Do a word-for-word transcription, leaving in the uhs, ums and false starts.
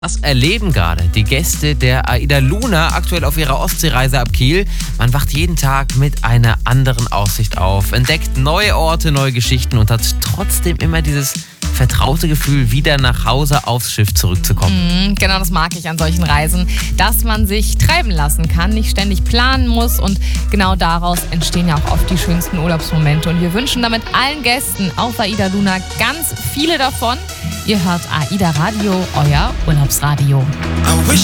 Was erleben gerade die Gäste der AIDA Luna aktuell auf ihrer Ostseereise ab Kiel? Man wacht jeden Tag mit einer anderen Aussicht auf, entdeckt neue Orte, neue Geschichten und hat trotzdem immer dieses vertraute Gefühl, wieder nach Hause aufs Schiff zurückzukommen. Mhm, genau, das mag ich an solchen Reisen, dass man sich treiben lassen kann, nicht ständig planen muss und genau daraus entstehen ja auch oft die schönsten Urlaubsmomente. Und wir wünschen damit allen Gästen auf AIDA Luna ganz viele davon. Ihr hört AIDA Radio, euer Urlaubsradio.